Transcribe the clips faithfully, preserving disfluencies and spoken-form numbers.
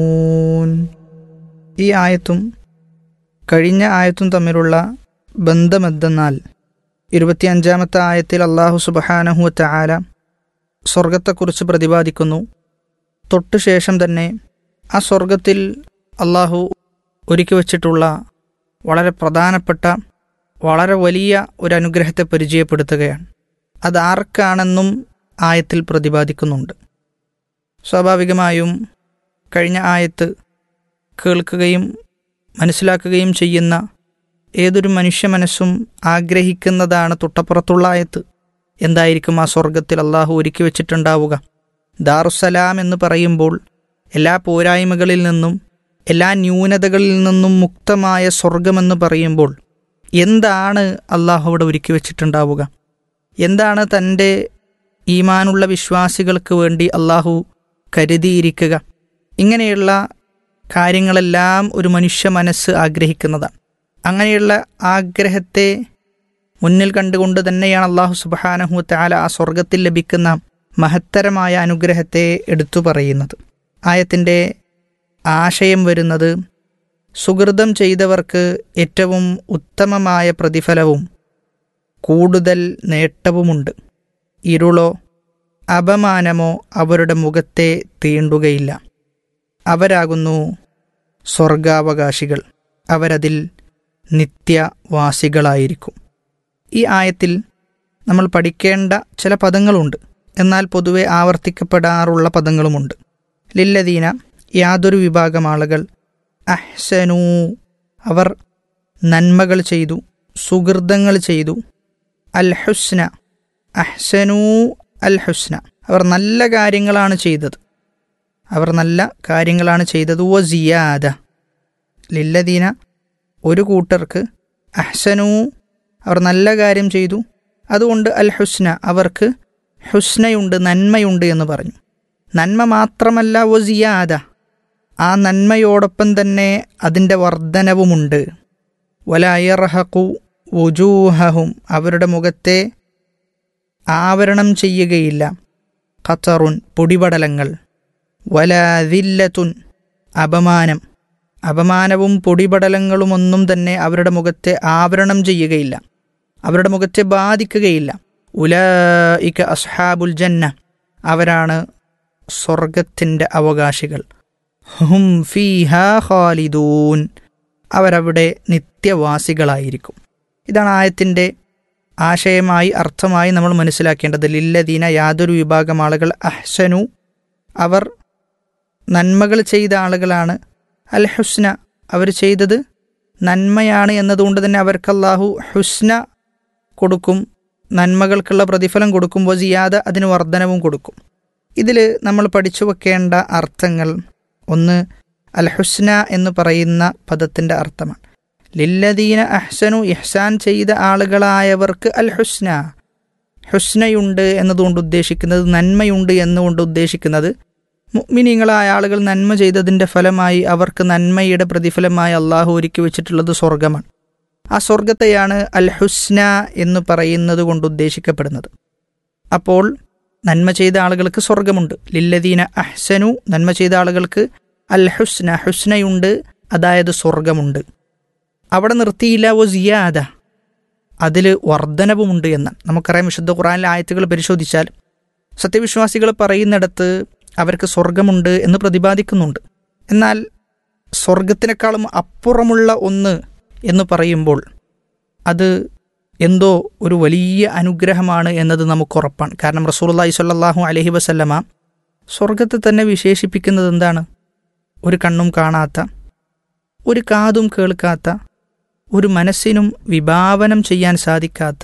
ഈ ആയത്തും കഴിഞ്ഞ ആയത്തും തമ്മിലുള്ള ബന്ധമെന്തെന്നാൽ ഇരുപത്തിയഞ്ചാമത്തെ ആയത്തിൽ അല്ലാഹു സുബ്ഹാനഹു വതആല സ്വർഗത്തെക്കുറിച്ച് പ്രതിപാദിക്കുന്നു. തൊട്ടു ശേഷം തന്നെ ആ സ്വർഗത്തിൽ അല്ലാഹു ഒരുക്കി വച്ചിട്ടുള്ള വളരെ പ്രധാനപ്പെട്ട വളരെ വലിയ ഒരു അനുഗ്രഹത്തെ പരിചയപ്പെടുത്തുകയാണ്. അതാർക്കാണെന്നും ആയത്തിൽ പ്രതിപാദിക്കുന്നുണ്ട്. സ്വാഭാവികമായും കഴിഞ്ഞ ആയത്ത് കേൾക്കുകയും മനസ്സിലാക്കുകയും ചെയ്യുന്ന ഏതൊരു മനുഷ്യ മനസ്സും ആഗ്രഹിക്കുന്നതാണ് തൊട്ടപ്പുറത്തുള്ള ആയത്ത്. എന്തായിരിക്കും ആ സ്വർഗത്തിൽ അള്ളാഹു ഒരുക്കി വച്ചിട്ടുണ്ടാവുക? ദാറുസ്സലാം എന്ന് പറയുമ്പോൾ എല്ലാ പോരായ്മകളിൽ നിന്നും എല്ലാ ന്യൂനതകളിൽ നിന്നും മുക്തമായ സ്വർഗമെന്ന് പറയുമ്പോൾ എന്താണ് അള്ളാഹു അവിടെ ഒരുക്കി വച്ചിട്ടുണ്ടാവുക? എന്താണ് തൻ്റെ ഈമാനുള്ള വിശ്വാസികൾക്ക് വേണ്ടി അള്ളാഹു കരുതിയിരിക്കുക? ഇങ്ങനെയുള്ള കാര്യങ്ങളെല്ലാം ഒരു മനുഷ്യ മനസ്സ് ആഗ്രഹിക്കുന്നതാണ്. അങ്ങനെയുള്ള ആഗ്രഹത്തെ മുന്നിൽ കണ്ടുകൊണ്ട് തന്നെയാണ് അല്ലാഹു സുബ്ഹാനഹു വതആല ആ സ്വർഗത്തിൽ ലഭിക്കുന്ന മഹത്തരമായ അനുഗ്രഹത്തെ എടുത്തു പറയുന്നത്. ആയത്തിൻ്റെ ആശയം വരുന്നത് സുകൃതം ചെയ്തവർക്ക് ഏറ്റവും ഉത്തമമായ പ്രതിഫലവും കൂടുതൽ നേട്ടവുമുണ്ട്. ഇരുളോ അപമാനമോ അവരുടെ മുഖത്തെ തീണ്ടുകയില്ല. അവരാകുന്നു സ്വർഗാവകാശികൾ. അവരതിൽ നിത്യവാസികളായിരിക്കും. ഈ ആയത്തിൽ നമ്മൾ പഠിക്കേണ്ട ചില പദങ്ങളുണ്ട്, എന്നാൽ പൊതുവെ ആവർത്തിക്കപ്പെടാറുള്ള പദങ്ങളുമുണ്ട്. ലില്ലദീന യാതൊരു വിഭാഗം ആളുകൾ, അഹ്സനൂ അവർ നന്മകൾ ചെയ്തു, സുഹൃതങ്ങൾ ചെയ്തു, അൽ ഹുസ്ന അഹ്സനൂ അൽ ഹുസ്ന അവർ നല്ല കാര്യങ്ങളാണ് ചെയ്തത്, അവർ നല്ല കാര്യങ്ങളാണ് ചെയ്തത്. വ സിയാദ ലില്ലദീന ഒരു കൂട്ടർക്ക്, അഹ്സനൂ അവർ നല്ല കാര്യം ചെയ്തു, അതുകൊണ്ട് അൽ ഹുസ്ന അവർക്ക് ഹുസ്നയുണ്ട്, നന്മയുണ്ട് എന്ന് പറഞ്ഞു. നന്മ മാത്രമല്ല, വ സിയാദ ആ നന്മയോടൊപ്പം തന്നെ അതിൻ്റെ വർധനവുമുണ്ട്. വലാ യർഹഖു വുജൂഹഹും അവരുടെ മുഖത്തെ ആവരണം ചെയ്യുകയില്ല. ഖതറുൻ പൊടിപടലങ്ങൾ, വലാ ദില്ലത്തുൻ അപമാനം അപമാനവും പൊടിപടലങ്ങളുമൊന്നും തന്നെ അവരുടെ മുഖത്തെ ആവരണം ചെയ്യുകയില്ല, അവരുടെ മുഖത്തെ ബാധിക്കുകയില്ല. ഉലൈക അസ്ഹാബുൽ ജന്ന അവരാണ് സ്വർഗത്തിൻ്റെ അവകാശികൾ. ഹും ഫീഹാ ഖാലിദൂൻ അവരവിടെ നിത്യവാസികളായിരിക്കും. ഇതാണ് ആയത്തിൻ്റെ ആശയമായി അർത്ഥമായി നമ്മൾ മനസ്സിലാക്കേണ്ടത്. ലില്ലദീന യാതൊരു വിഭാഗം ആളുകൾ, അഹ്സനു അവർ നന്മകൾ ചെയ്ത ആളുകളാണ്, അൽ ഹുസ്ന അവർ ചെയ്തത് നന്മയാണ് എന്നതുകൊണ്ട് തന്നെ അവർക്ക് അല്ലാഹു ഹുസ്ന കൊടുക്കും, നന്മകൾക്കുള്ള പ്രതിഫലം കൊടുക്കും. വസിയാദ അതിന് വർധനവും കൊടുക്കും. ഇതിൽ നമ്മൾ പഠിച്ചു വെക്കേണ്ട അർത്ഥങ്ങൾ, ഒന്ന് അൽ ഹുസ്ന എന്ന് പറയുന്ന പദത്തിൻ്റെ അർത്ഥമാണ്. ലില്ലദീന അഹ്സനു ഇഹ്സാൻ ചെയ്ത ആളുകളായവർക്ക് അൽ ഹുസ്ന ഹുസ്നയുണ്ട് എന്നതുകൊണ്ട് ഉദ്ദേശിക്കുന്നത്, നന്മയുണ്ട് എന്നുകൊണ്ട് ഉദ്ദേശിക്കുന്നത് മുഅ്മിനീങ്ങളായ ആളുകൾ നന്മ ചെയ്തതിൻ്റെ ഫലമായി അവർക്ക് നന്മയുടെ പ്രതിഫലമായി അള്ളാഹു ഒരുക്കി വെച്ചിട്ടുള്ളത് സ്വർഗമാണ്. ആ സ്വർഗത്തെയാണ് അൽ ഹുസ്ന എന്ന് പറയുന്നത് കൊണ്ട് ഉദ്ദേശിക്കപ്പെടുന്നത്. അപ്പോൾ നന്മ ചെയ്ത ആളുകൾക്ക് സ്വർഗമുണ്ട്. ലില്ലദീന അഹ്സനു നന്മ ചെയ്ത ആളുകൾക്ക് അൽ ഹുസ്ന ഹുസ്നയുണ്ട്, അതായത് സ്വർഗമുണ്ട്. അവിടെ നിർത്തിയില്ല, വ സിയാദ അതിൽ വർധനവുമുണ്ട് എന്ന്. നമുക്കറിയാം, വിശുദ്ധ ഖുർആനിലെ ആയത്തുകൾ പരിശോധിച്ചാൽ സത്യവിശ്വാസികൾ പറയുന്നിടത്ത് അവർക്ക് സ്വർഗമുണ്ട് എന്ന് പ്രതിപാദിക്കുന്നുണ്ട്. എന്നാൽ സ്വർഗത്തിനേക്കാളും അപ്പുറമുള്ള ഒന്ന് എന്ന് പറയുമ്പോൾ അത് എന്തോ ഒരു വലിയ അനുഗ്രഹമാണ് എന്നത് നമുക്കുറപ്പാണ്. കാരണം റസൂലുള്ളാഹി സ്വല്ലല്ലാഹു അലൈഹി വസല്ലമ സ്വർഗത്തെ തന്നെ വിശേഷിപ്പിക്കുന്നത് എന്താണ്? ഒരു കണ്ണും കാണാത്ത, ഒരു കാതും കേൾക്കാത്ത, ഒരു മനസ്സിനും വിഭാവനം ചെയ്യാൻ സാധിക്കാത്ത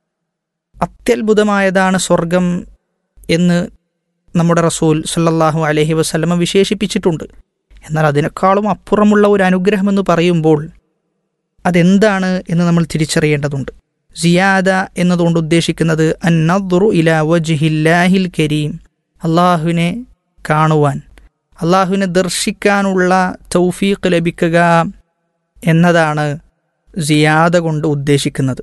അത്യത്ഭുതമായതാണ് സ്വർഗം എന്ന് നമ്മുടെ റസൂൽ സല്ലല്ലാഹു അലൈഹി വസല്ലമ വിശേഷിപ്പിച്ചിട്ടുണ്ട്. എന്നാൽ അതിനേക്കാളും അപ്പുറമുള്ള ഒരു അനുഗ്രഹമെന്ന് പറയുമ്പോൾ അതെന്താണ് എന്ന് നമ്മൾ തിരിച്ചറിയേണ്ടതുണ്ട്. സിയാദ എന്നതുകൊണ്ട് ഉദ്ദേശിക്കുന്നത് അന്നദ്റു ഇലാ വജ്ഹില്ലാഹിൽ കരീം അള്ളാഹുവിനെ കാണുവാൻ, അള്ളാഹുവിനെ ദർശിക്കാനുള്ള തൗഫീഖ് ലഭിക്കുക എന്നതാണ് സിയാദ കൊണ്ട് ഉദ്ദേശിക്കുന്നത്.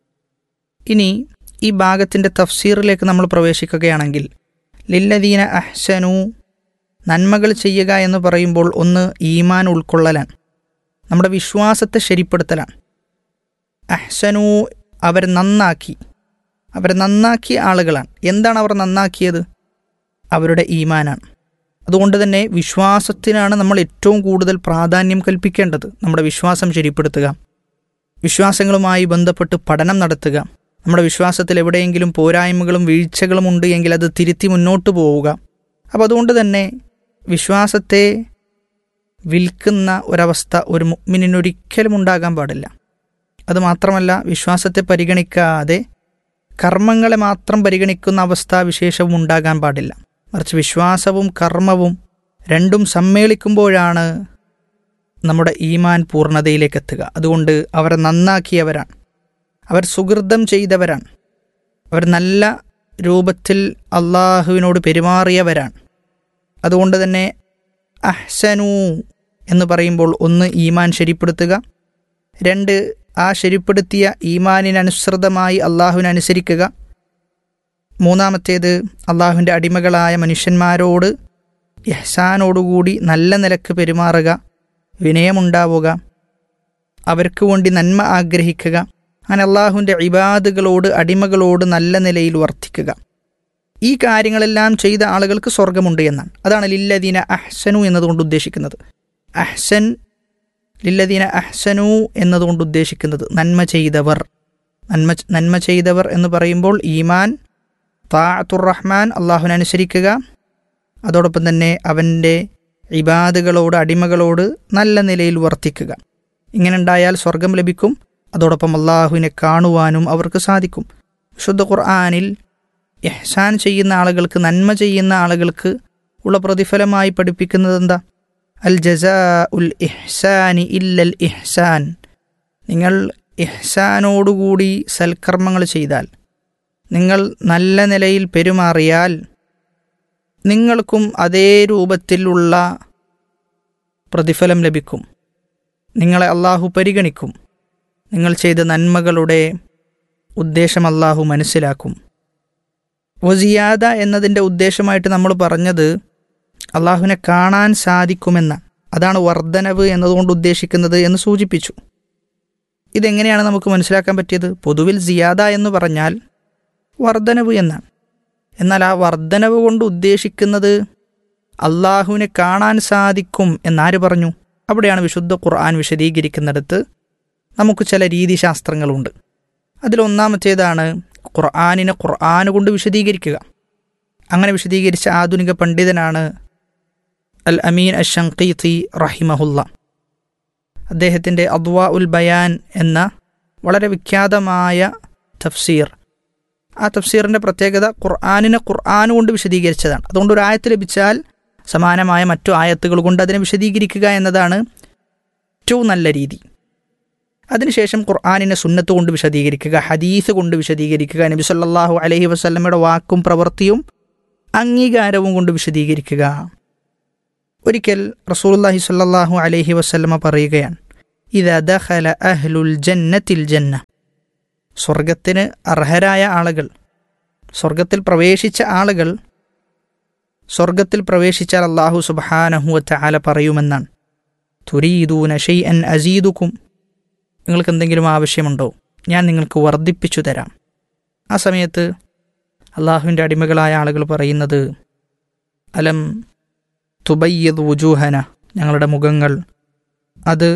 ഇനി ഈ ഭാഗത്തിൻ്റെ തഫ്സീറിലേക്ക് നമ്മൾ പ്രവേശിക്കുകയാണെങ്കിൽ, ലില്ലദീന അഹ്സനു നന്മകൾ ചെയ്യുക എന്ന് പറയുമ്പോൾ ഒന്ന് ഈമാൻ ഉൾക്കൊള്ളലാണ്, നമ്മുടെ വിശ്വാസത്തെ ശരിപ്പെടുത്തലാണ്. അഹ്സനു അവർ നന്നാക്കി, അവർ നന്നാക്കിയ ആളുകളാണ്. എന്താണ് അവർ നന്നാക്കിയത്? അവരുടെ ഈമാനാണ്. അതുകൊണ്ട് തന്നെ വിശ്വാസത്തിനാണ് നമ്മൾ ഏറ്റവും കൂടുതൽ പ്രാധാന്യം കൽപ്പിക്കേണ്ടത്. നമ്മുടെ വിശ്വാസം ശരിപ്പെടുത്തുക, വിശ്വാസങ്ങളുമായി ബന്ധപ്പെട്ട് പഠനം നടത്തുക, നമ്മുടെ വിശ്വാസത്തിൽ എവിടെയെങ്കിലും പോരായ്മകളും വീഴ്ചകളും ഉണ്ട് എങ്കിൽ അത് തിരുത്തി മുന്നോട്ട് പോവുക. അപ്പോൾ അതുകൊണ്ട് തന്നെ വിശ്വാസത്തെ വിൽക്കുന്ന ഒരവസ്ഥ ഒരു മുഅ്മിനിനൊരിക്കലും ഉണ്ടാകാൻ പാടില്ല. അതുമാത്രമല്ല, വിശ്വാസത്തെ പരിഗണിക്കാതെ കർമ്മങ്ങളെ മാത്രം പരിഗണിക്കുന്ന അവസ്ഥ വിശേഷവും ഉണ്ടാകാൻ പാടില്ല. മറിച്ച് വിശ്വാസവും കർമ്മവും രണ്ടും സമ്മേളിക്കുമ്പോഴാണ് നമ്മുടെ ഈമാൻ പൂർണ്ണതയിലേക്ക് എത്തുക. അതുകൊണ്ട് അവർ നന്നാക്കിയവരാണ്, അവർ സുഹൃതം ചെയ്തവരാണ്, അവർ നല്ല രൂപത്തിൽ അള്ളാഹുവിനോട് പെരുമാറിയവരാണ്. അതുകൊണ്ട് തന്നെ അഹ്സനു എന്ന് പറയുമ്പോൾ ഒന്ന് ഈമാൻ ശരിപ്പെടുത്തുക, രണ്ട് ആ ശരിപ്പെടുത്തിയ ഈമാനിനനുസൃതമായി അള്ളാഹുവിനനുസരിക്കുക, മൂന്നാമത്തേത് അള്ളാഹുവിൻ്റെ അടിമകളായ മനുഷ്യന്മാരോട് ഇഹ്സാനോടുകൂടി നല്ല നിലക്ക് പെരുമാറുക, വിനയമുണ്ടാവുക, അവർക്ക് വേണ്ടി നന്മ ആഗ്രഹിക്കുക, അങ്ങനെ അള്ളാഹുവിൻ്റെ ഇബാദുകളോട് അടിമകളോട് നല്ല നിലയിൽ വർത്തിക്കുക. ഈ കാര്യങ്ങളെല്ലാം ചെയ്ത ആളുകൾക്ക് സ്വർഗമുണ്ട് എന്നാണ്. അതാണ് ലില്ലദീന അഹ്സനു എന്നതുകൊണ്ട് ഉദ്ദേശിക്കുന്നത്. അഹ്സൻ ലില്ലദീന അഹ്സനു എന്നതുകൊണ്ട് ഉദ്ദേശിക്കുന്നത് നന്മ ചെയ്തവർ. നന്മ നന്മ ചെയ്തവർ എന്ന് പറയുമ്പോൾ ഈമാൻ, താഅത്തുർ റഹ്മാൻ, അള്ളാഹുവിനനുസരിക്കുക, അതോടൊപ്പം തന്നെ അവൻ്റെ ഇബാദുകളോട് അടിമകളോട് നല്ല നിലയിൽ വർത്തിക്കുക. ഇങ്ങനെ ഉണ്ടായാൽ സ്വർഗം ലഭിക്കും. അതോടൊപ്പം അള്ളാഹുവിനെ കാണുവാനും അവർക്ക് സാധിക്കും. വിശുദ്ധ ഖുർആനിൽ ഇഹ്സാൻ ചെയ്യുന്ന ആളുകൾക്ക്, നന്മ ചെയ്യുന്ന ആളുകൾക്ക് ഉള്ള പ്രതിഫലമായി പഠിപ്പിക്കുന്നത് എന്താ? അൽ ജസാഉൽ ഇഹ്സാനി ഇല്ലൽ ഇഹ്സാൻ. നിങ്ങൾ ഇഹ്സാനോടുകൂടി സൽക്കർമ്മങ്ങൾ ചെയ്താൽ, നിങ്ങൾ നല്ല നിലയിൽ പെരുമാറിയാൽ നിങ്ങൾക്കും അതേ രൂപത്തിലുള്ള പ്രതിഫലം ലഭിക്കും. നിങ്ങളെ അള്ളാഹു പരിഗണിക്കും. നിങ്ങൾ ചെയ്ത നന്മകളുടെ ഉദ്ദേശം അള്ളാഹു മനസ്സിലാക്കും. വസിയാദ എന്നതിൻ്റെ ഉദ്ദേശമായിട്ട് നമ്മൾ പറഞ്ഞത് അള്ളാഹുവിനെ കാണാൻ സാധിക്കുമെന്ന, അതാണ് വർധനവ് എന്നതുകൊണ്ട് ഉദ്ദേശിക്കുന്നത് എന്ന് സൂചിപ്പിച്ചു. ഇതെങ്ങനെയാണ് നമുക്ക് മനസ്സിലാക്കാൻ പറ്റിയത്? പൊതുവിൽ സിയാദ എന്ന് പറഞ്ഞാൽ വർധനവ് എന്നാണ്. എന്നാൽ ആ വർധനവ് കൊണ്ട് ഉദ്ദേശിക്കുന്നത് അള്ളാഹുവിനെ കാണാൻ സാധിക്കും എന്നാര് പറഞ്ഞു? അവിടെയാണ് വിശുദ്ധ ഖുർആൻ വിശദീകരിക്കുന്നിടത്ത് നമുക്ക് ചില രീതിശാസ്ത്രങ്ങളുണ്ട്. അതിലൊന്നാമത്തേതാണ് ഖുർആനിനെ ഖുർആൻ കൊണ്ട് വിശദീകരിക്കുക. അങ്ങനെ വിശദീകരിച്ച ആധുനിക പണ്ഡിതനാണ് അൽ അമീൻ അഷ്ശൻഖീതി റഹിമഹുല്ല. അദ്ദേഹത്തിൻ്റെ അദ്വാ ഉൽ ബയാൻ എന്ന വളരെ വിഖ്യാതമായ തഫ്സീർ, ആ തഫ്സീറിൻ്റെ പ്രത്യേകത ഖുർആനിനെ ഖുർആൻ കൊണ്ട് വിശദീകരിച്ചതാണ്. അതുകൊണ്ട് ഒരു ആയത്ത് ലഭിച്ചാൽ സമാനമായ മറ്റു ആയത്തുകൾ കൊണ്ട് അതിനെ വിശദീകരിക്കുക എന്നതാണ് ഏറ്റവും നല്ല രീതി. അതിനുശേഷം ഖുർആനിനെ സുന്നത്ത് കൊണ്ട് വിശദീകരിക്കുക, ഹദീസ് കൊണ്ട് വിശദീകരിക്കുക, നബി സല്ലല്ലാഹു അലൈഹി വസല്ലമയുടെ വാക്കും പ്രവൃത്തിയും അംഗീകാരവും കൊണ്ട് വിശദീകരിക്കുക. ഒരിക്കൽ റസൂലുള്ളാഹി സ്വല്ലല്ലാഹു അലൈഹി വസല്ലമ പറയുകയാണ്, ഇദാ ദഖല അഹ്ലുൽ ജന്നത്തിൽ ജന്ന. സ്വർഗത്തിന് അർഹരായ ആളുകൾ, സ്വർഗത്തിൽ പ്രവേശിച്ച ആളുകൾ സ്വർഗത്തിൽ പ്രവേശിച്ചാൽ അല്ലാഹു സുബ്ഹാനഹു വ തആല പറയുമെന്നാണ്, തുരീദൂന ശൈഅൻ അസീദുക്കും. നിങ്ങൾക്ക് എന്തെങ്കിലും ആവശ്യമുണ്ടോ? ഞാൻ നിങ്ങൾക്ക് വർദ്ധിപ്പിച്ചു തരാം. ആ സമയത്ത് അള്ളാഹുവിൻ്റെ അടിമകളായ ആളുകൾ പറയുന്നത്, അലം തുബയ്യദ് വുജൂഹന, ഞങ്ങളുടെ മുഖങ്ങൾ അത്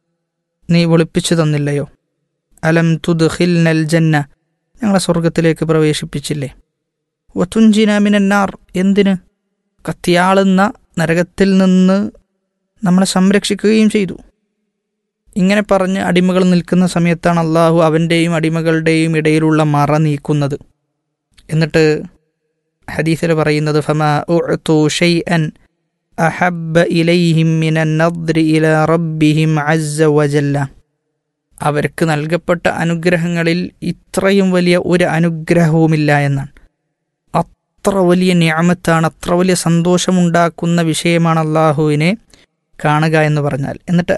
നീ വെളുപ്പിച്ചു തന്നില്ലയോ? അലം തുദ്ഖിൽനൽ ജന്ന, ഞങ്ങളെ സ്വർഗത്തിലേക്ക് പ്രവേശിപ്പിച്ചില്ലേ? വതുൻജിന മിനന്നാർ, എന്തിന്? കത്തിയാളുന്ന നരകത്തിൽ നിന്ന് നമ്മളെ സംരക്ഷിക്കുകയും ചെയ്തു. ഇങ്ങനെ പറഞ്ഞ് അടിമകൾ നിൽക്കുന്ന സമയത്താണ് അള്ളാഹു അവൻ്റെയും അടിമകളുടെയും ഇടയിലുള്ള മറ നീക്കുന്നത്. എന്നിട്ട് ഹദീസിൽ പറയുന്നത്, ഫമാ ഉഅ്തു ഷൈഅൻ അഹബ്ബ ഇലൈഹിം മിനൻ നദ്രി ഇലാ റബ്ബിഹിം അസ്സ വജല്ല. അവർക്ക് നൽകപ്പെട്ട അനുഗ്രഹങ്ങളിൽ ഇത്രയും വലിയ ഒരു അനുഗ്രഹവുമില്ല എന്നാണ്. അത്ര വലിയ നിഅമത്താണ്, അത്ര വലിയ സന്തോഷമുണ്ടാക്കുന്ന വിഷയമാണ് അള്ളാഹുവിനെ കാണുക എന്ന് പറഞ്ഞാൽ. എന്നിട്ട്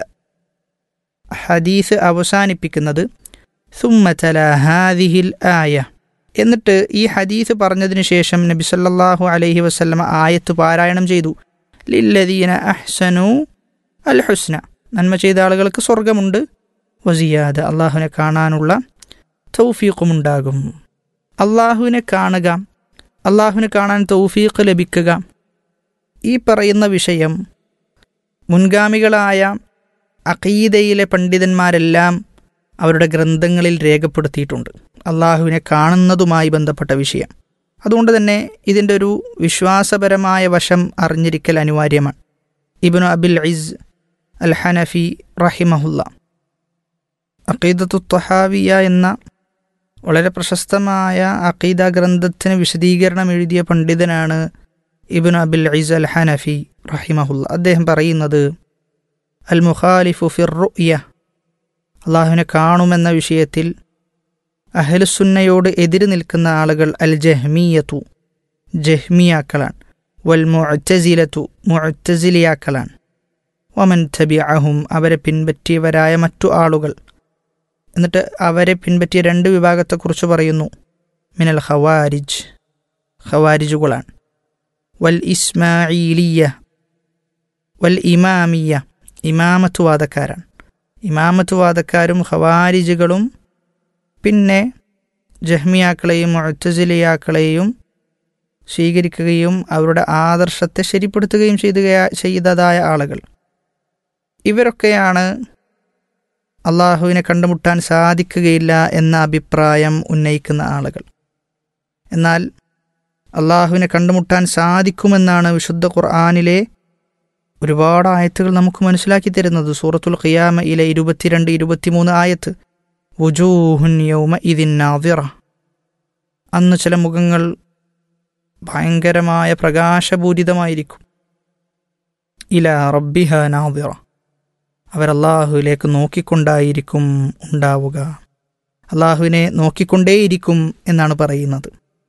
ഹദീസ് അവസാനിപ്പിക്കുന്നത് സുമ്മ തലാ ഹാദിഹിൽ ആയ. എന്നിട്ട് ഈ ഹദീസ് പറഞ്ഞതിന് ശേഷം നബി സല്ലല്ലാഹു അലൈഹി വസല്ലമ ആയത്ത് പാരായണം ചെയ്തു. ലില്ലദീന അഹ്സനു അൽ ഹുസ്ന, നന്മ ചെയ്ത ആളുകൾക്ക് സ്വർഗമുണ്ട്. വസിയാദ, അള്ളാഹുവിനെ കാണാനുള്ള തൗഫീഖുമുണ്ടാകും. അള്ളാഹുവിനെ കാണുക, അള്ളാഹുവിനെ കാണാൻ തൗഫീഖ് ലഭിക്കുക, ഈ പറയുന്ന വിഷയം മുൻഗാമികളായ അഖീദയിലെ പണ്ഡിതന്മാരെല്ലാം അവരുടെ ഗ്രന്ഥങ്ങളിൽ രേഖപ്പെടുത്തിയിട്ടുണ്ട്, അള്ളാഹുവിനെ കാണുന്നതുമായി ബന്ധപ്പെട്ട വിഷയം. അതുകൊണ്ട് തന്നെ ഇതിൻ്റെ ഒരു വിശ്വാസപരമായ വശം അറിഞ്ഞിരിക്കൽ അനിവാര്യമാണ്. ഇബ്നു അബിൽ ഇസ് അൽ ഹനഫി റഹിമഹുല്ല അഖീദത്തു ത്വഹാവിയ എന്ന വളരെ പ്രശസ്തമായ അഖീദ ഗ്രന്ഥത്തിന് വിശദീകരണം എഴുതിയ പണ്ഡിതനാണ് ഇബ്നു അബിൽ ഇസ് അൽ ഹനഫി റഹിമഹുല്ല. അദ്ദേഹം പറയുന്നത്, അൽ മുഖാലിഫു ഫിർ റുഅ്യ, അള്ളാഹുവിനെ കാണുമെന്ന വിഷയത്തിൽ അഹ്ലുസുന്നയോട് എതിര് നിൽക്കുന്ന ആളുകൾ അൽ ജഹ്മിയത്തു, ജഹ്മിയാക്കളാണ്. വൽ മുഅ്തസിലത്തു, മുഅ്തസിലിയാക്കളാണ്. വമൻ തബിഅഹും, അവരെ പിൻപറ്റിയവരായ മറ്റു ആളുകൾ. എന്നിട്ട് അവരെ പിൻപറ്റിയ രണ്ട് വിഭാഗത്തെക്കുറിച്ച് പറയുന്നു. മിനൽ ഖവാരിജ്, ഖവാരിജുകളാണ്. വൽ ഇസ്മാഈലിയ വൽ ഇമാമിയ, ഇമാമത്തുവാദക്കാരാണ്. ഇമാമത്തുവാദക്കാരും ഖവാരിജുകളും പിന്നെ ജഹ്മിയാക്കളെയും മുഅ്തസിലിയാക്കളെയും സ്വീകരിക്കുകയും അവരുടെ ആദർശത്തെ ശരിപ്പെടുത്തുകയും ചെയ്തുകയാ ചെയ്തതായ ആളുകൾ. ഇവരൊക്കെയാണ് അള്ളാഹുവിനെ കണ്ടുമുട്ടാൻ സാധിക്കുകയില്ല എന്ന അഭിപ്രായം ഉന്നയിക്കുന്ന ആളുകൾ. എന്നാൽ അള്ളാഹുവിനെ കണ്ടുമുട്ടാൻ സാധിക്കുമെന്നാണ് വിശുദ്ധ ഖുർആനിലെ ഒരുപാട് ആയത്തുകൾ നമുക്ക് മനസ്സിലാക്കി തരുന്നത്. സൂറത്തുൽ ഖിയാമയിലെ ഇരുപത്തിരണ്ട് ഇരുപത്തിമൂന്ന് ആയത്ത്, വുജൂഹുൻ യൗമ ഇദിൻ നാദിറ, അന്ന് ചില മുഖങ്ങൾ ഭയങ്കരമായ പ്രകാശപൂരിതമായിരിക്കും. ഇലാ റബ്ബിഹ നാദിറ, അവരല്ലാഹുവിലേക്ക് നോക്കിക്കൊണ്ടായിരിക്കും ഉണ്ടാവുക. അള്ളാഹുവിനെ നോക്കിക്കൊണ്ടേയിരിക്കും എന്നാണ് പറയുന്നത്.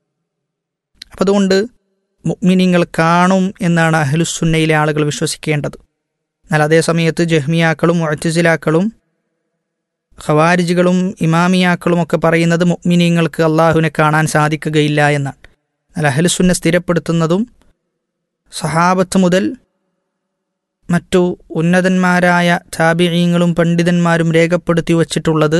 അപ്പം അതുകൊണ്ട് മുഅ്മിനീങ്ങൾ കാണും എന്നാണ് അഹ്ലുസുന്നയിലെ ആളുകൾ വിശ്വസിക്കേണ്ടത്. എന്നാൽ അതേ സമയത്ത് ജഹ്മിയാക്കളും മുഅ്തസിലാക്കളും ഖവാരിജുകളും ഇമാമിയാക്കളും ഒക്കെ പറയുന്നത് മുഅ്മിനീങ്ങൾക്ക് അള്ളാഹുവിനെ കാണാൻ സാധിക്കുകയില്ല എന്നാണ്. എന്നാൽ അഹ്ലുസുന്ന സ്ഥിരപ്പെടുത്തുന്നതും സഹാബത്ത് മുതൽ മറ്റു ഉന്നതന്മാരായ താബിഈങ്ങളും പണ്ഡിതന്മാരും രേഖപ്പെടുത്തി വച്ചിട്ടുള്ളത്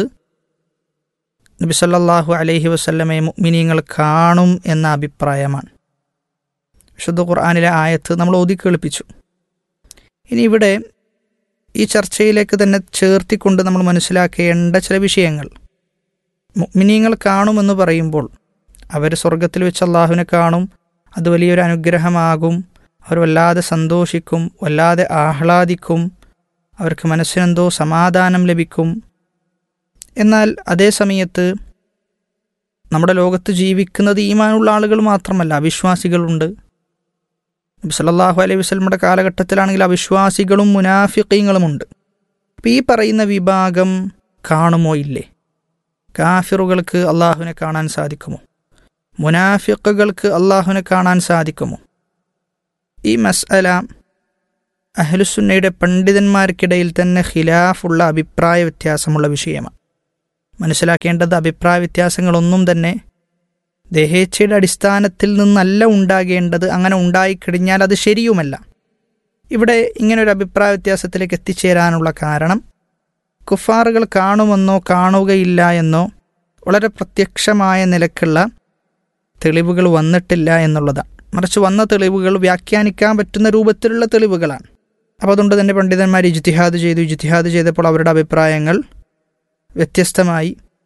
നബി സല്ലല്ലാഹു അലൈഹി വസല്ലമയെ മുഅ്മിനീങ്ങൾ കാണും എന്ന അഭിപ്രായമാണ്. വിശുദ്ധ ഖുർആനിലെ ആയത്ത് നമ്മൾ ഓതി കേൾപ്പിച്ചു. ഇനി ഇവിടെ ഈ ചർച്ചയിലേക്ക് തന്നെ ചേർത്തിക്കൊണ്ട് നമ്മൾ മനസ്സിലാക്കേണ്ട ചില വിഷയങ്ങൾ. മുഅ്മിനീങ്ങൾ കാണുമെന്ന് പറയുമ്പോൾ അവർ സ്വർഗത്തിൽ വെച്ച് അള്ളാഹുവിനെ കാണും, അത് വലിയൊരു അനുഗ്രഹമാകും, അവർ വല്ലാതെ സന്തോഷിക്കും, വല്ലാതെ ആഹ്ലാദിക്കും, അവർക്ക് മനസ്സിനെന്തോ സമാധാനം ലഭിക്കും. എന്നാൽ അതേ സമയത്ത് നമ്മുടെ ലോകത്ത് ജീവിക്കുന്നത് ഈമാനുള്ള ആളുകൾ മാത്രമല്ല, അവിശ്വാസികളുണ്ട്. നബി സല്ലല്ലാഹു അലൈഹി വസല്ലമയുടെ കാലഘട്ടത്തിലാണെങ്കിൽ അവിശ്വാസികളും മുനാഫിഖീങ്ങളുമുണ്ട്. അപ്പം ഈ പറയുന്ന വിഭാഗം കാണുമോ ഇല്ലേ? കാഫിറുകൾക്ക് അള്ളാഹുവിനെ കാണാൻ സാധിക്കുമോ? മുനാഫിഖുകൾക്ക് അള്ളാഹുവിനെ കാണാൻ സാധിക്കുമോ? ഈ മസ്അല അഹ്ലുസുന്നയുടെ പണ്ഡിതന്മാർക്കിടയിൽ തന്നെ ഖിലാഫുള്ള അഭിപ്രായ വ്യത്യാസമുള്ള വിഷയമാണ്. മനസ്സിലാക്കേണ്ടത്, അഭിപ്രായ വ്യത്യാസങ്ങളൊന്നും തന്നെ ദേഹേച്ഛയുടെ അടിസ്ഥാനത്തിൽ നിന്നല്ല ഉണ്ടാകേണ്ടത്. അങ്ങനെ ഉണ്ടായിക്കഴിഞ്ഞാൽ അത് ശരിയുമല്ല. ഇവിടെ ഇങ്ങനൊരു അഭിപ്രായ വ്യത്യാസത്തിലേക്ക് എത്തിച്ചേരാനുള്ള കാരണം കുഫാറുകൾ കാണുമെന്നോ കാണുകയില്ല എന്നോ വളരെ പ്രത്യക്ഷമായ നിലക്കുള്ള തെളിവുകൾ വന്നിട്ടില്ല എന്നുള്ളതാണ്. മറിച്ച് വന്ന തെളിവുകൾ വ്യാഖ്യാനിക്കാൻ പറ്റുന്ന രൂപത്തിലുള്ള തെളിവുകളാണ്. അപ്പോൾ അതുകൊണ്ട് തന്നെ പണ്ഡിതന്മാർ ഇജ്തിഹാദ് ചെയ്തു. ഇജ്തിഹാദ് ചെയ്തപ്പോൾ അവരുടെ അഭിപ്രായങ്ങൾ വ്യത്യസ്തമായി.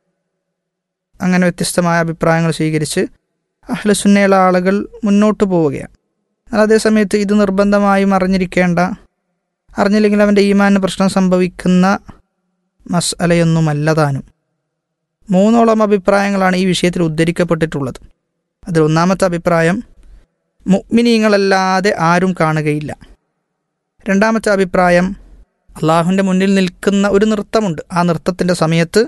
അങ്ങനെ വ്യത്യസ്തമായ അഭിപ്രായങ്ങൾ സ്വീകരിച്ച് അഹ്ലുസുന്നയുള്ള ആളുകൾ മുന്നോട്ട് പോവുകയാണ്. എന്നാൽ അതേസമയത്ത് ഇത് നിർബന്ധമായും അറിഞ്ഞിരിക്കേണ്ട, അറിഞ്ഞില്ലെങ്കിൽ അവൻ്റെ ഈമാനിന് പ്രശ്നം സംഭവിക്കുന്ന മസ്അലയൊന്നുമല്ല താനും. മൂന്നോളം അഭിപ്രായങ്ങളാണ് ഈ വിഷയത്തിൽ ഉദ്ധരിക്കപ്പെട്ടിട്ടുള്ളത്. അതിൽ ഒന്നാമത്തെ അഭിപ്രായം, മുഅ്മിനീങ്ങളല്ലാതെ ആരും കാണുകയില്ല. രണ്ടാമത്തെ അഭിപ്രായം, അള്ളാഹുവിൻ്റെ മുന്നിൽ നിൽക്കുന്ന ഒരു നൃത്തമുണ്ട്, ആ നൃത്തത്തിൻ്റെ സമയത്ത്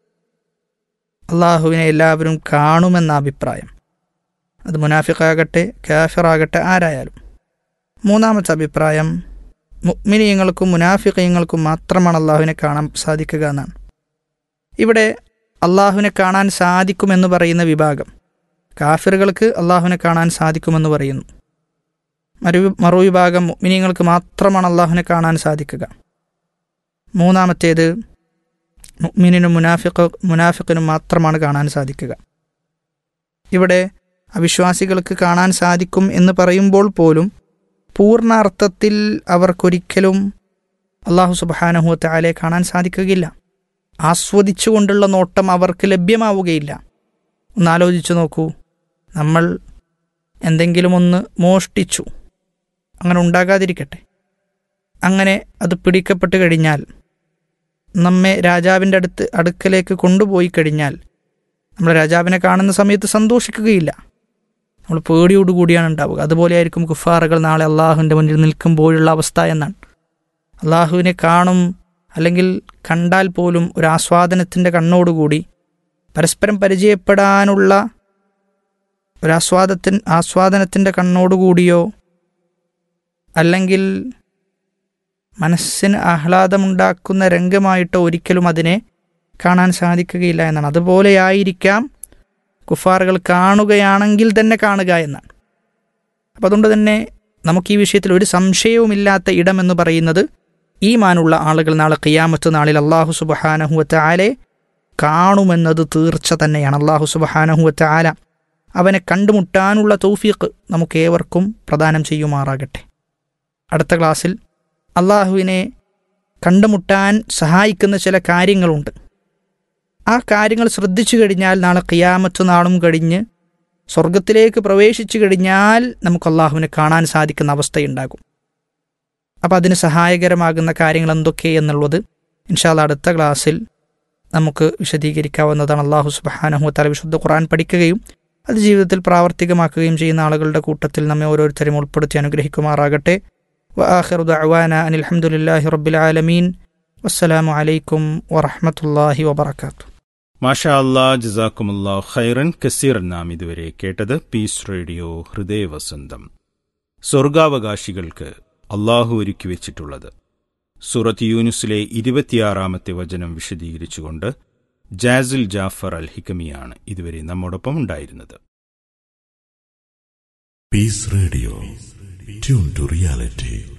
അള്ളാഹുവിനെ എല്ലാവരും കാണുമെന്ന അഭിപ്രായം. അത് മുനാഫിഖാകട്ടെ കാഫിറാകട്ടെ ആരായാലും. മൂന്നാമത്തെ അഭിപ്രായം, മുഅ്മിനീങ്ങൾക്കും മുനാഫിഖീങ്ങൾക്കും മാത്രമാണ് അള്ളാഹുവിനെ കാണാൻ സാധിക്കുക എന്നാണ്. ഇവിടെ അള്ളാഹുവിനെ കാണാൻ സാധിക്കുമെന്ന് പറയുന്ന വിഭാഗം കാഫിറുകൾക്ക് അള്ളാഹുവിനെ കാണാൻ സാധിക്കുമെന്ന് പറയുന്നു. മറു മറുവിഭാഗം മുഅ്മിനീങ്ങൾക്ക് മാത്രമാണ് അള്ളാഹുവിനെ കാണാൻ സാധിക്കുക. മൂന്നാമത്തേത് മുഅ്മിനിനും മുനാഫിഖ് മുനാഫിഖിനും മാത്രമാണ് കാണാൻ സാധിക്കുക. ഇവിടെ അവിശ്വാസികൾക്ക് കാണാൻ സാധിക്കും എന്ന് പറയുമ്പോൾ പോലും പൂർണ്ണ അർത്ഥത്തിൽ അവർക്കൊരിക്കലും അള്ളാഹു സുബ്ഹാനഹു വ തആലയെ കാണാൻ സാധിക്കുകയില്ല. ആസ്വദിച്ചുകൊണ്ടുള്ള നോട്ടം അവർക്ക് ലഭ്യമാവുകയില്ല. ഒന്നാലോചിച്ചു നോക്കൂ, നമ്മൾ എന്തെങ്കിലും ഒന്ന് മോഷ്ടിച്ചു, അങ്ങനെ ഉണ്ടാകാതിരിക്കട്ടെ, അങ്ങനെ അത് പിടിക്കപ്പെട്ട് കഴിഞ്ഞാൽ, നമ്മെ രാജാവിൻ്റെ അടുത്ത് അടുക്കലേക്ക് കൊണ്ടുപോയി കഴിഞ്ഞാൽ നമ്മൾ രാജാവിനെ കാണുന്ന സമയത്ത് സന്തോഷിക്കുകയില്ല, നമ്മൾ പേടിയോടുകൂടിയാണ് ഉണ്ടാവുക. അതുപോലെയായിരിക്കും കുഫാറുകൾ നാളെ അള്ളാഹുവിൻ്റെ മുന്നിൽ നിൽക്കുമ്പോഴുള്ള അവസ്ഥ എന്നാണ്. അള്ളാഹുവിനെ കാണും, അല്ലെങ്കിൽ കണ്ടാൽ പോലും ഒരു ആസ്വാദനത്തിൻ്റെ കണ്ണോടുകൂടി, പരസ്പരം പരിചയപ്പെടാനുള്ള ഒരാസ്വാദത്തിൻ ആസ്വാദനത്തിൻ്റെ കണ്ണോടുകൂടിയോ അല്ലെങ്കിൽ മനസ്സിന് ആഹ്ലാദമുണ്ടാക്കുന്ന രംഗമായിട്ടോ ഒരിക്കലും അതിനെ കാണാൻ സാധിക്കുകയില്ല എന്നാണ്. അതുപോലെയായിരിക്കാം കുഫാറുകൾ കാണുകയാണെങ്കിൽ തന്നെ കാണുക എന്നാണ്. അപ്പം അതുകൊണ്ട് തന്നെ നമുക്ക് ഈ വിഷയത്തിൽ ഒരു സംശയവുമില്ലാത്ത ഇടമെന്ന് പറയുന്നത് ഈമാനുള്ള ആളുകൾ നാളെ ഖിയാമത്ത് നാളിൽ അല്ലാഹു സുബ്ഹാനഹു വ തആലയെ കാണുമെന്നത് തീർച്ച തന്നെയാണ്. അല്ലാഹു സുബ്ഹാനഹു വ തആല അവനെ കണ്ടുമുട്ടാനുള്ള തൗഫീഖ് നമുക്കേവർക്കും പ്രദാനം ചെയ്യുമാറാകട്ടെ. അടുത്ത ക്ലാസ്സിൽ അള്ളാഹുവിനെ കണ്ടുമുട്ടാൻ സഹായിക്കുന്ന ചില കാര്യങ്ങളുണ്ട്. ആ കാര്യങ്ങൾ ശ്രദ്ധിച്ചു കഴിഞ്ഞാൽ നാളെ ഖിയാമത്ത് നാളും കഴിഞ്ഞ് സ്വർഗത്തിലേക്ക് പ്രവേശിച്ചു കഴിഞ്ഞാൽ നമുക്ക് അള്ളാഹുവിനെ കാണാൻ സാധിക്കുന്ന അവസ്ഥയുണ്ടാകും. അപ്പോൾ അതിന് സഹായകരമാകുന്ന കാര്യങ്ങൾ എന്തൊക്കെ എന്നുള്ളത് ഇൻഷാ അല്ലാഹ് അടുത്ത ക്ലാസ്സിൽ നമുക്ക് വിശദീകരിക്കാവുന്നതാണ്. അല്ലാഹു സുബ്ഹാനഹു വ തആല വിശുദ്ധ ഖുർആൻ പഠിക്കുകയും അത് ജീവിതത്തിൽ പ്രാവർത്തികമാക്കുകയും ചെയ്യുന്ന ആളുകളുടെ കൂട്ടത്തിൽ നമ്മെ ഓരോരുത്തരും ഉൾപ്പെടുത്തി അനുഗ്രഹിക്കുമാറാകട്ടെ. വആഖിറു ദഅവാനാ അനിൽ ഹംദുലില്ലാഹി റബ്ബിൽ ആലമീൻ. വസ്സലാമു അലൈക്കും വറഹ്മത്തുള്ളാഹി വബറകാതുഹു. മാഷാ അല്ലാഹ്, ജസാക്കുമുല്ലാഹു ഖൈറൻ കസീറൻ. നാം ഇതുവരെ കേട്ടത് പീസ് റേഡിയോ ഹൃദയവസന്തം. സ്വർഗാവകാശികൾക്ക് അള്ളാഹു ഒരുക്കി വെച്ചിട്ടുള്ളത്. സൂറത്ത് യൂനുസിലെ ഇരുപത്തിയാറാമത്തെ വചനം വിശദീകരിച്ചുകൊണ്ട് ജാസിൽ ജാഫർ അൽ ഹിക്കമിയാണ് ഇതുവരെ നമ്മോടൊപ്പം ഉണ്ടായിരുന്നത്. Piece radio, tune to reality.